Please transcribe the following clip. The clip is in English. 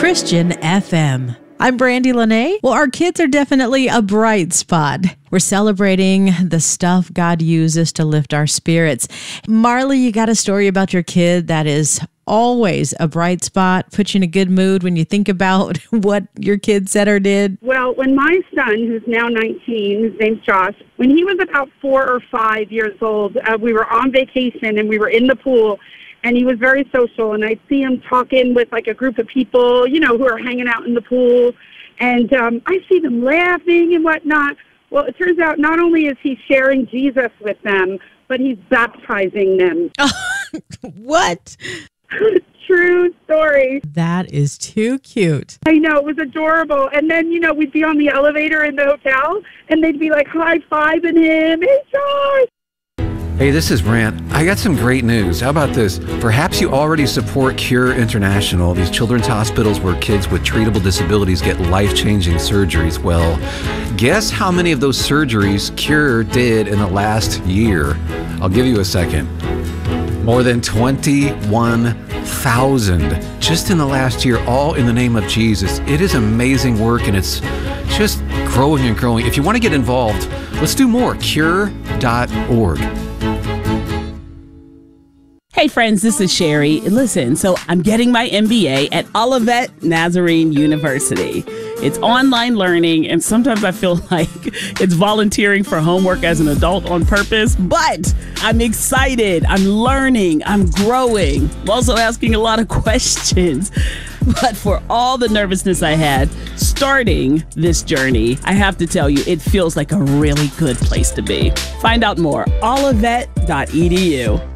Christian FM. I'm Brandy Lene. Well, our kids are definitely a bright spot. We're celebrating the stuff God uses to lift our spirits. Marley, you got a story about your kid that is always a bright spot, puts you in a good mood when you think about what your kid said or did? Well, when my son, who's now 19, his name's Josh, when he was about 4 or 5 years old, we were on vacation and we were in the pool. And he was very social, and I'd see him talking with, like, a group of people, you know, who are hanging out in the pool. And I see them laughing and whatnot. Well, it turns out not only is he sharing Jesus with them, but he's baptizing them. What? True story. That is too cute. I know, it was adorable. And then, you know, we'd be on the elevator in the hotel, and they'd be, like, high-fiving him. Hey, Josh! Hey, this is Brant. I got some great news. How about this? Perhaps you already support Cure International, these children's hospitals where kids with treatable disabilities get life-changing surgeries. Well, guess how many of those surgeries Cure did in the last year? I'll give you a second. More than 21,000 just in the last year, all in the name of Jesus. It is amazing work, and it's just growing and growing. If you want to get involved, let's do more. Cure.org. Hey friends, this is Sherry. Listen, so I'm getting my MBA at Olivet Nazarene University. It's online learning, and sometimes I feel like it's volunteering for homework as an adult on purpose, but I'm excited. I'm learning. I'm growing. I'm also asking a lot of questions. But for all the nervousness I had starting this journey, I have to tell you, it feels like a really good place to be. Find out more, olivet.edu.